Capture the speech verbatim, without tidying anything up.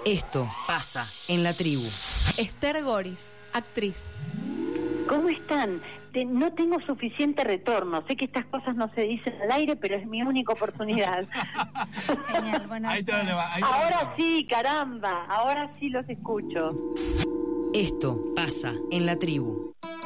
Esto pasa en la tribu. Esther Goris, actriz. ¿Cómo están? Te, no tengo suficiente retorno. Sé que estas cosas no se dicen al aire, pero es mi única oportunidad. Genial, bueno. Ahí te lo va, ahí te lo Ahora va. sí, caramba. Ahora sí los escucho. Esto pasa en la tribu.